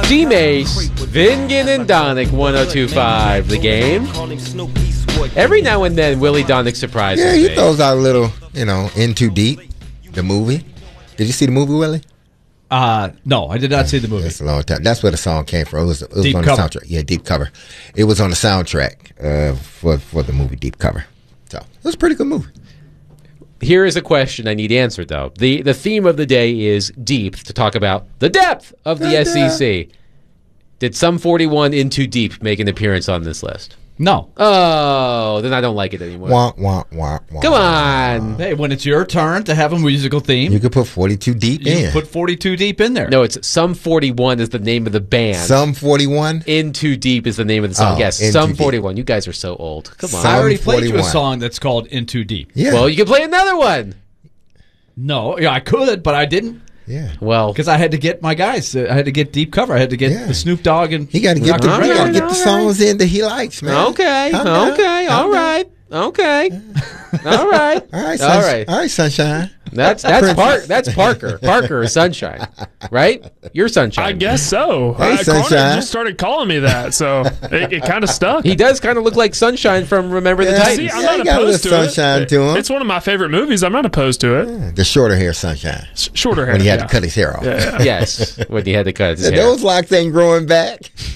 G-Mace, Vingan, and Donick, 102.5 The Game. Every now and then, Willie Donick surprises me. Yeah, he throws out a little, In Too Deep, the movie. Did you see the movie, Willie? No, I did not see the movie. That's a long time. That's where the song came from. It was Deep on Cover. the soundtrack. Yeah, Deep Cover. It was on the soundtrack for the movie Deep Cover. So it was a pretty good movie. Here is a question I need answered, though. The theme of the day is deep, to talk about the depth of the SEC. Did Sum 41 In Too Deep make an appearance on this list? No. Oh, then I don't like it anymore. Wah, wah, wah, wah. Come on. Hey, when it's your turn to have a musical theme, You could put 42 Deep you in. put 42 Deep in there. No, it's Sum 41 is the name of the band. Sum 41. In Too Deep is the name of the song. Oh, Yes, In Sum Too Deep. 41. You guys are so old. Come on. I already played you a 41. song that's called In Too Deep. Yeah. Well, you can play another one. No, yeah, I could, but I didn't. yeah. Well, Because I had to get my guys. I had to get Deep Cover. I had to get Yeah. the Snoop Dogg and He got to get Dr. Dre. Alright. songs in that he likes, man. okay, Calm down. okay, Calm all down. right, okay, all right, All right, all right. All right, Sunshine. That's Parker. Parker is Sunshine, right? You're Sunshine. I guess so. Hey, Connor Sunshine. just started calling me that, so it kind of stuck. He does kind of look like Sunshine from Remember the Yeah, Titans. See, I'm Yeah, not he got a opposed to little sunshine it. to him. It's one of my favorite movies. I'm not opposed to it. The shorter hair Sunshine. Shorter hair. When he had yeah. to cut his hair off. Yeah. Yes, when he had to cut his hair. Those locks ain't growing back.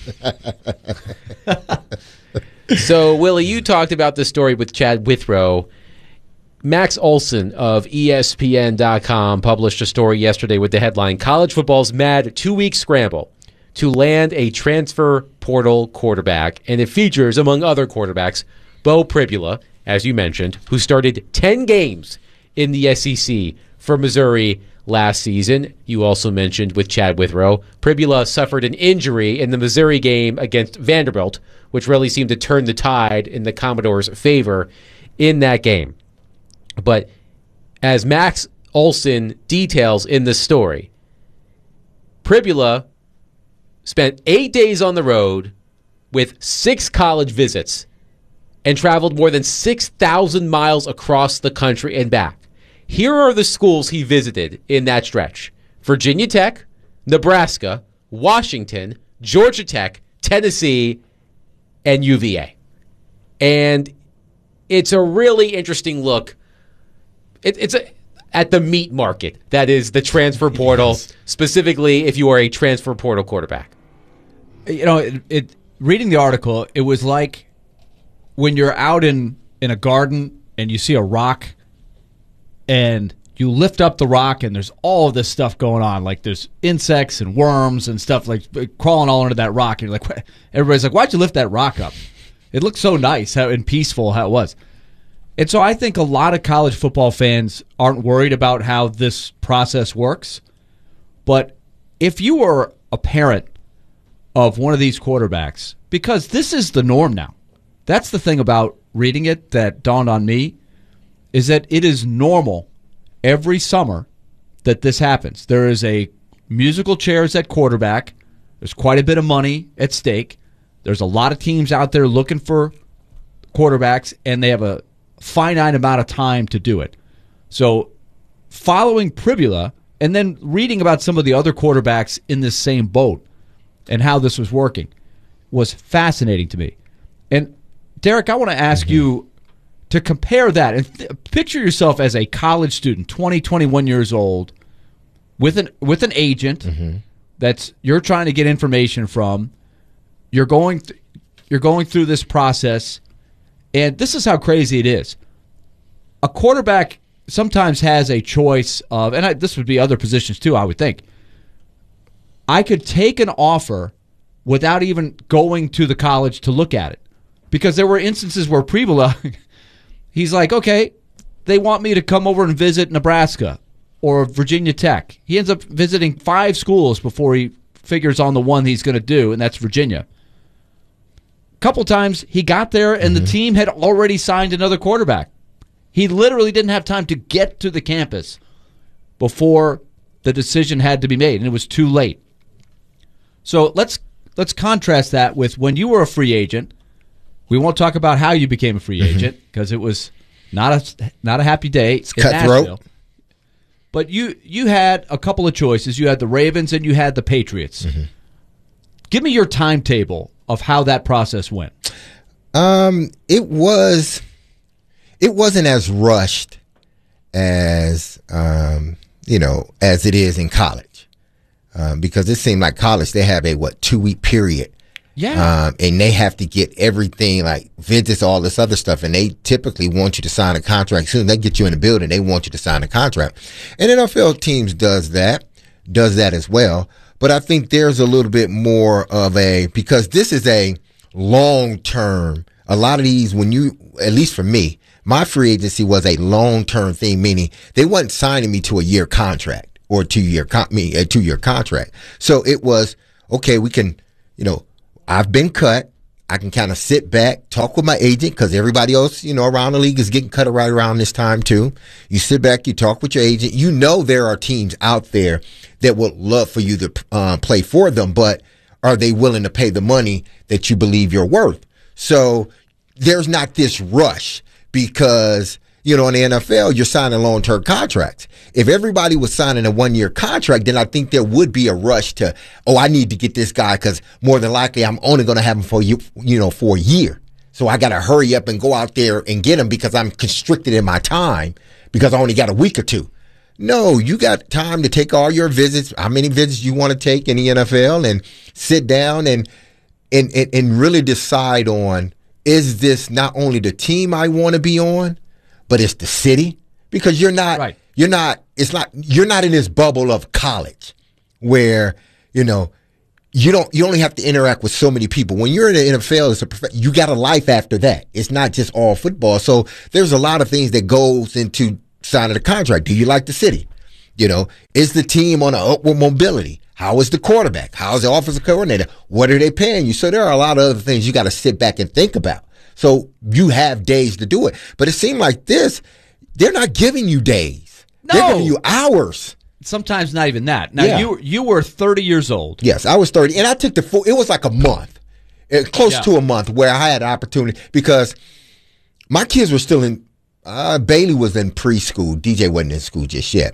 So, Willie, you talked about this story with Chad Withrow. Max Olson of ESPN.com published a story yesterday with the headline, College Football's Mad 2-Week Scramble to Land a Transfer Portal Quarterback. And it features, among other quarterbacks, Bo Pribula, as you mentioned, who started 10 games in the SEC for Missouri last season. You also mentioned with Chad Withrow, Pribula suffered an injury in the Missouri game against Vanderbilt, which really seemed to turn the tide in the Commodores' favor in that game. But as Max Olson details in the story, Pribula spent 8 days on the road with 6 college visits and traveled more than 6,000 miles across the country and back. Here are the schools he visited in that stretch: Virginia Tech, Nebraska, Washington, Georgia Tech, Tennessee, and UVA. And it's a really interesting look. It's at the meat market, that is the transfer portal, Yes. specifically if you are a transfer portal quarterback. Reading the article, it was like when you're out in a garden and you see a rock and you lift up the rock and there's all of this stuff going on. Like there's insects and worms and stuff like crawling all under that rock. And you're like, everybody's like, why'd you lift that rock up? It looked so nice and peaceful how it was. And so I think a lot of college football fans aren't worried about how this process works. But if you are a parent of one of these quarterbacks, because this is the norm now, that's the thing about reading it that dawned on me, is that it is normal every summer that this happens. There is a musical chairs at quarterback. There's quite a bit of money at stake. There's a lot of teams out there looking for quarterbacks, and they have a finite amount of time to do it. So following Pribula and then reading about some of the other quarterbacks in this same boat and how this was working was fascinating to me. And Derek, I want to ask you to compare that and picture yourself as a college student, 20, 21 years old, with an agent that's you're trying to get information from. You're going through this process, and this is how crazy it is. A quarterback sometimes has a choice of, and this would be other positions too, I would think. I could take an offer without even going to the college to look at it. Because there were instances where Pribula, he's like, okay, they want me to come over and visit Nebraska or Virginia Tech. He ends up visiting 5 schools before he figures on the one he's going to do, and that's Virginia. A couple times he got there, and the team had already signed another quarterback. He literally didn't have time to get to the campus before the decision had to be made, and it was too late. So let's contrast that with when you were a free agent. We won't talk about how you became a free agent because it was not a happy day in cutthroat. Nashville. But you had a couple of choices. You had the Ravens and you had the Patriots. Give me your timetable of how that process went. It wasn't as rushed as as it is in college, because it seemed like college they have a 2-week period. Yeah. And they have to get everything like visits, all this other stuff, and they typically want you to sign a contract. As soon as they get you in the building, they want you to sign a contract. And NFL teams does that as well. But I think there's a little bit more of because this is a long-term, a lot of these, at least for me, my free agency was a long-term thing, meaning they wasn't signing me to a year contract or a 2-year contract. So it was, okay, we can, I've been cut. I can kind of sit back, talk with my agent, because everybody else, around the league is getting cut right around this time too. You sit back, you talk with your agent. There are teams out there that would love for you to play for them, but are they willing to pay the money that you believe you're worth? So there's not this rush because, in the NFL, you're signing long-term contracts. If everybody was signing a 1-year contract, then I think there would be a rush to, I need to get this guy because more than likely I'm only going to have him for for a year. So I got to hurry up and go out there and get him because I'm constricted in my time because I only got a week or two. No, you got time to take all your visits, how many visits you want to take in the NFL, and sit down and really decide on, is this not only the team I want to be on, but it's the city? Because you're not in this bubble of college where, you only have to interact with so many people. When you're in the NFL, you got a life after that. It's not just all football. So there's a lot of things that goes into signing a contract. Do you like the city? Is the team on an upward mobility? How is the quarterback? How is the offensive coordinator? What are they paying you? So there are a lot of other things you got to sit back and think about. So you have days to do it. But it seemed like they're not giving you days. No. They're giving you hours. Sometimes not even that. Now, you were 30 years old. Yes, I was 30. And I took it was like a month, close to a month, where I had an opportunity because my kids were still in, Bailey was in preschool. DJ wasn't in school just yet.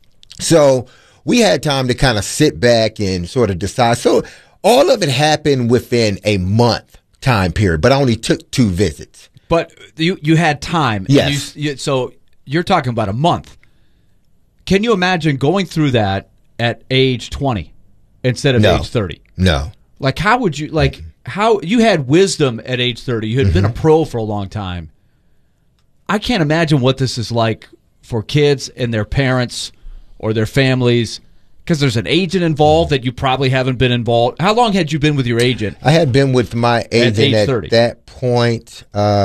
So we had time to kind of sit back and sort of decide. So all of it happened within a month time period, but I only took 2 visits. But you had time. Yes. So you're talking about a month. Can you imagine going through that at age 20 instead of age 30? No. Like, how would you, how you had wisdom at age 30. You had been a pro for a long time. I can't imagine what this is like for kids and their parents or their families, because there's an agent involved that you probably haven't been involved. How long had you been with your agent? I had been with my agent at that point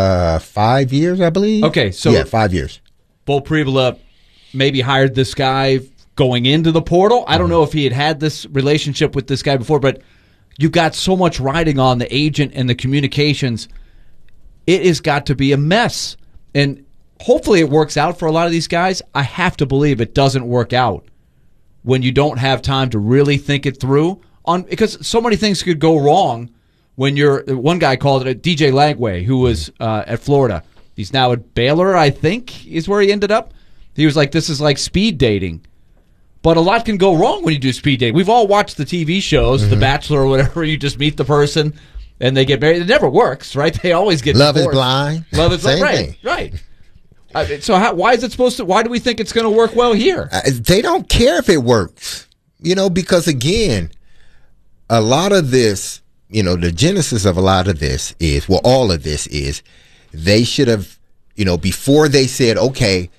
5 years, I believe. Okay, so yeah, 5 years. Bo Pribula maybe hired this guy going into the portal. I don't know if he had this relationship with this guy before, but you got so much riding on the agent and the communications. It has got to be a mess. And hopefully it works out for a lot of these guys. I have to believe it doesn't work out when you don't have time to really think it through, because so many things could go wrong when you're. One guy called it DJ Langway, who was at Florida. He's now at Baylor, I think, is where he ended up. He was like, this is like speed dating. But a lot can go wrong when you do speed dating. We've all watched the TV shows, The Bachelor or whatever. You just meet the person and they get married. It never works, right? They always get Love divorced. is blind. Love is blind. Same Right, thing. right. So why is it supposed to? Why do we think it's going to work well here? They don't care if it works, because again, a lot of this, the genesis of a lot of this is, well, all of this is, they should have, before they said, okay,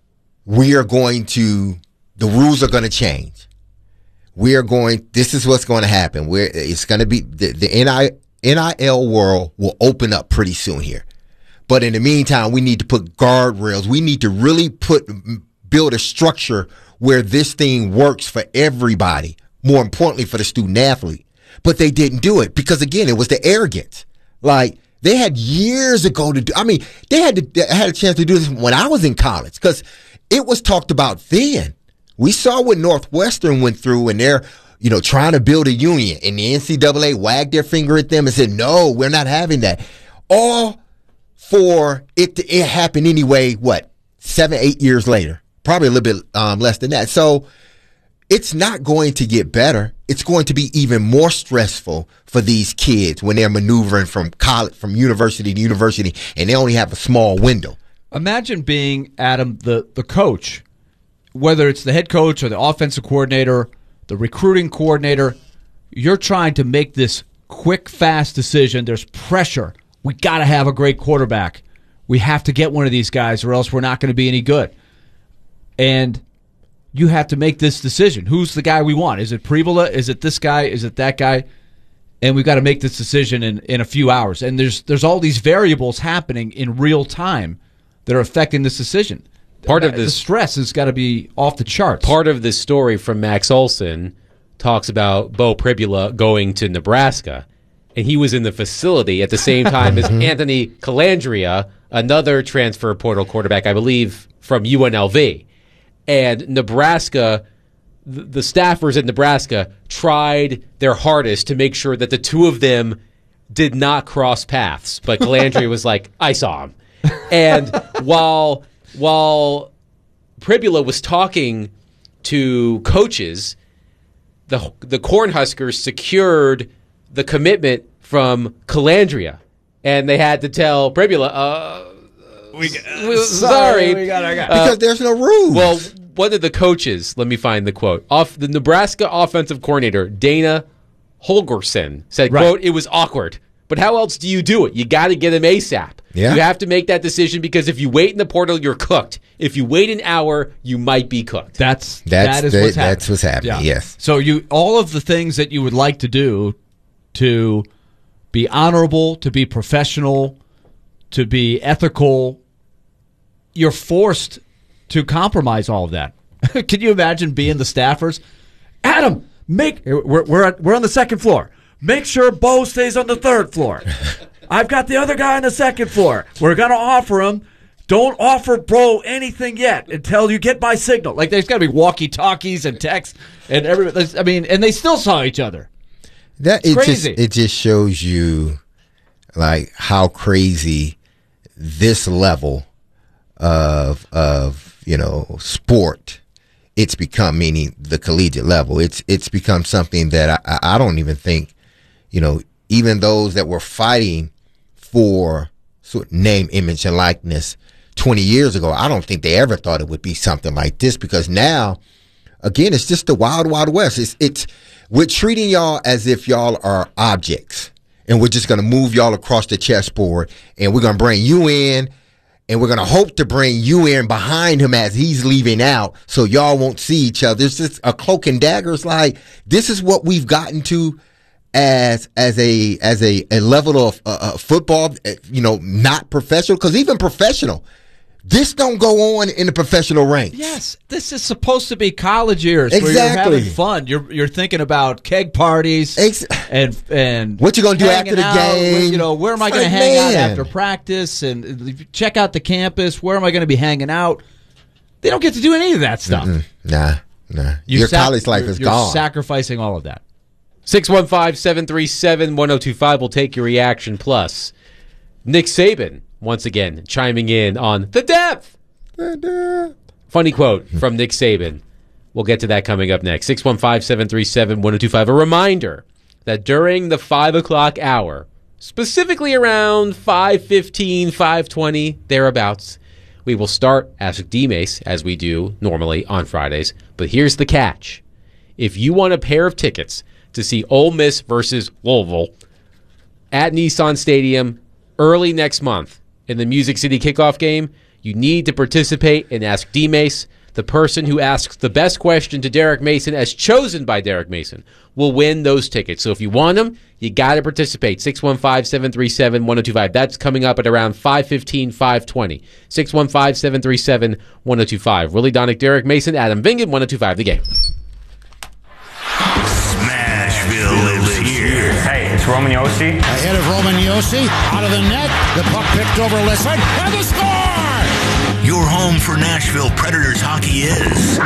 the rules are going to change. This is what's going to happen. It's going to be, the NIL world will open up pretty soon here. But in the meantime, we need to put guardrails. We need to really build a structure where this thing works for everybody, more importantly for the student athlete. But they didn't do it because, again, it was the arrogance. Like, they had years ago to do. I mean, they had a chance to do this when I was in college because it was talked about then. We saw what Northwestern went through, and they're, trying to build a union, and the NCAA wagged their finger at them and said, no, we're not having that. All for it happened anyway, 7-8 years later, probably a little bit less than that. So it's not going to get better. it's going to be even more stressful for these kids when they're maneuvering from college, from university to university, and they only have a small window. Imagine being, Adam, the coach, whether it's the head coach or the offensive coordinator, the recruiting coordinator. You're trying to make this quick, fast decision. There's pressure. We got to have a great quarterback. We have to get one of these guys or else we're not going to be any good. And you have to make this decision. Who's the guy we want? Is it Prevola? Is it this guy? Is it that guy? And we've got to make this decision in a few hours. And there's all these variables happening in real time that are affecting this decision. Part of this the stress has got to be off the charts. Part of this story from Max Olson talks about Bo Pribula going to Nebraska, and he was in the facility at the same time as Anthony Calandria, another transfer portal quarterback, I believe, from UNLV. And Nebraska, the staffers at Nebraska tried their hardest to make sure that the two of them did not cross paths. But Calandria was like, I saw him. And while Pribula was talking to coaches, the Cornhuskers secured the commitment from Calandria. And they had to tell Pribula, sorry. Because there's no rules. Well, one of the coaches, let me find the quote, the Nebraska offensive coordinator, Dana Holgorsen, said, Right. quote, it was awkward. But how else do you do it? You got to get him ASAP. Yeah. You have to make that decision because if you wait in the portal, you're cooked. If you wait an hour, you might be cooked. That is what's happening. That's what's happening, Yeah. yes. So all of the things that you would like to do to be honorable, to be professional, to be ethical, you're forced to compromise all of that. Can you imagine being the staffers? Adam, we're on the second floor. Make sure Bo stays on the third floor. I've got the other guy on the second floor. We're going to offer him. Don't offer Bo anything yet until you get my signal. Like, there's got to be walkie-talkies and texts and everything. I mean, and they still saw each other. It's crazy. It just shows you, like, how crazy this level of sport it's become, meaning the collegiate level. It's become something that I don't even think, even those that were fighting for sort of name, image, and likeness 20 years ago, I don't think they ever thought it would be something like this, because now, again, it's just the wild, wild west. We're treating y'all as if y'all are objects, and we're just going to move y'all across the chessboard, and we're going to bring you in, and we're going to hope to bring you in behind him as he's leaving out so y'all won't see each other. It's just a cloak and dagger. It's like, this is what we've gotten to as a level of football, not professional, because even professional, this don't go on in the professional ranks. Yes, this is supposed to be college years where you're Exactly. having fun. You're thinking about keg parties and what you gonna do hanging after the out. game? Where am I It's going to like, hang out man. after practice and check out the campus? Where am I going to be hanging out? They don't get to do any of that stuff. Nah. Your college life is you're gone. Sacrificing all of that. 615-737-1025 will take your reaction. Plus, Nick Saban, once again, chiming in on the depth. Funny quote from Nick Saban. We'll get to that coming up next. 615-737-1025. A reminder that during the 5 o'clock hour, specifically around 5:15, 5:20, thereabouts, we will start Ask D-Mace, as we do normally on Fridays. But here's the catch. If you want a pair of tickets to see Ole Miss versus Louisville at Nissan Stadium early next month in the Music City kickoff game, you need to participate in Ask D-Mace. The person who asks the best question to Derek Mason, as chosen by Derek Mason, will win those tickets. So if you want them, you got to participate. 615-737-1025. That's coming up at around 5:15, 5:20. 615-737-1025. Willie Donick, Derek Mason, Adam Vingan, 1025 The Game. Smashville lives here. Hey, it's Roman Yossi. A hit of Roman Yossi out of the net. The puck picked over Listen, and the score! Your home for Nashville Predators hockey is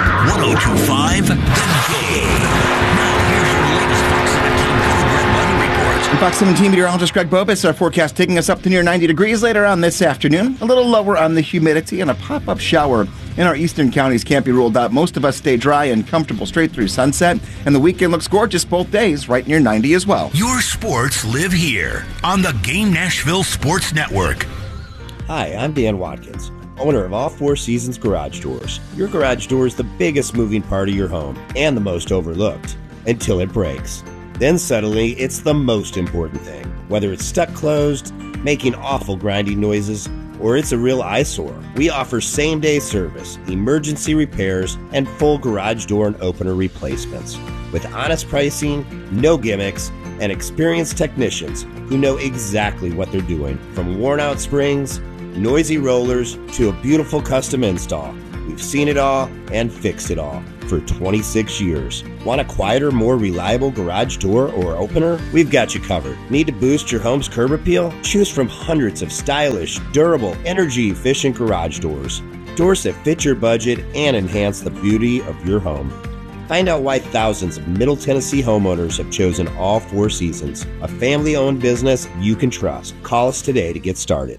1025 The Game. Now here's your latest Fox 17 program weather reports Fox 17 meteorologist Greg Bobus. Our forecast taking us up to near 90 degrees later on this afternoon. A little lower on the humidity and a pop-up shower in our eastern counties can't be ruled out. Most of us stay dry and comfortable straight through sunset. And the weekend looks gorgeous both days, right near 90 as well. Your sports live here on the Game Nashville Sports Network. Hi, I'm Dan Watkins, owner of All Four Seasons Garage Doors. Your garage door is the biggest moving part of your home and the most overlooked until it breaks. Then suddenly, it's the most important thing. Whether it's stuck closed, making awful grinding noises, or it's a real eyesore, we offer same-day service, emergency repairs, and full garage door and opener replacements. With honest pricing, no gimmicks, and experienced technicians who know exactly what they're doing. From worn-out springs, noisy rollers, to a beautiful custom install, we've seen it all and fixed it all for 26 years. Want a quieter, more reliable garage door or opener? We've got you covered. Need to boost your home's curb appeal? Choose from hundreds of stylish, durable, energy-efficient garage doors. Doors that fit your budget and enhance the beauty of your home. Find out why thousands of Middle Tennessee homeowners have chosen All Four Seasons, a family-owned business you can trust. Call us today to get started.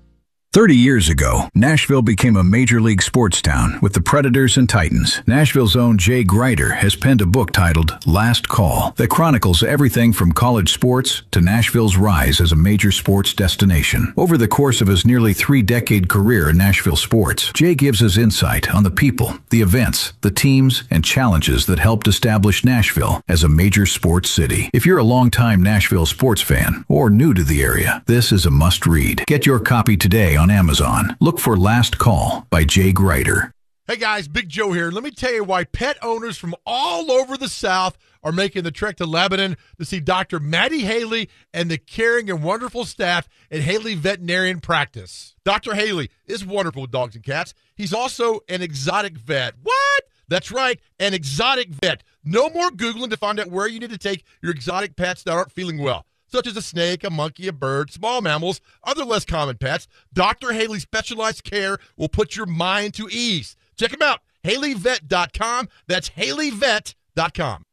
30 years ago, Nashville became a major league sports town with the Predators and Titans. Nashville's own Jay Greider has penned a book titled Last Call that chronicles everything from college sports to Nashville's rise as a major sports destination. Over the course of his nearly 3-decade career in Nashville sports, Jay gives us insight on the people, the events, the teams, and challenges that helped establish Nashville as a major sports city. If you're a longtime Nashville sports fan or new to the area, this is a must-read. Get your copy today on Amazon. Look for Last Call by Jay Greider. Hey guys, Big Joe here. Let me tell you why pet owners from all over the South are making the trek to Lebanon to see Dr. Maddie Haley and the caring and wonderful staff at Haley Veterinarian Practice. Dr. Haley is wonderful with dogs and cats. He's also an exotic vet. What? That's right, an exotic vet. No more Googling to find out where you need to take your exotic pets that aren't feeling well, such as a snake, a monkey, a bird, small mammals, other less common pets. Dr. Haley's specialized care will put your mind to ease. Check him out, HaleyVet.com. That's HaleyVet.com.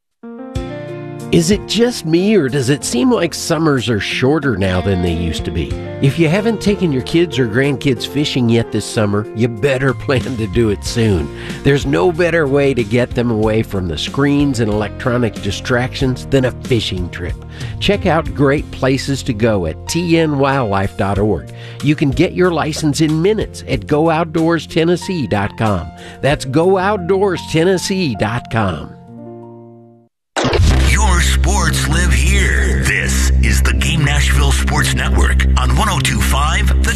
Is it just me, or does it seem like summers are shorter now than they used to be? If you haven't taken your kids or grandkids fishing yet this summer, you better plan to do it soon. There's no better way to get them away from the screens and electronic distractions than a fishing trip. Check out great places to go at tnwildlife.org. You can get your license in minutes at GoOutdoorsTennessee.com. That's GoOutdoorsTennessee.com. Your sports live here. This is the Game Nashville Sports Network on 102.5 The